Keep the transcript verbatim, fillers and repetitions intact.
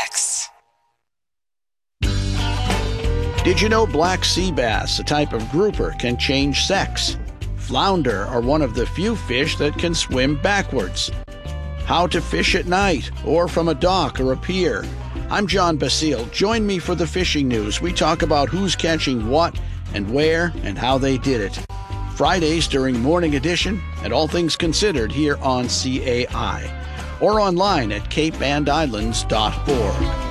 X. Did you know black sea bass, a type of grouper, can change sex? Flounder are one of the few fish that can swim backwards. How to fish at night or from a dock or a pier. I'm John Basile. Join me for the fishing news. We talk about who's catching what and where and how they did it. Fridays during Morning Edition and All Things Considered here on C A I or online at cape and islands dot org.